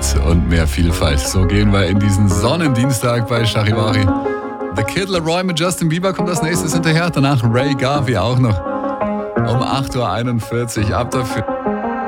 Hits und mehr Vielfalt. So gehen wir in diesen Sonnendienstag bei Charivari. The Kid Laroi mit Justin Bieber kommt als nächstes hinterher. Danach Ray Garvey auch noch. Um 8.41 Uhr ab dafür.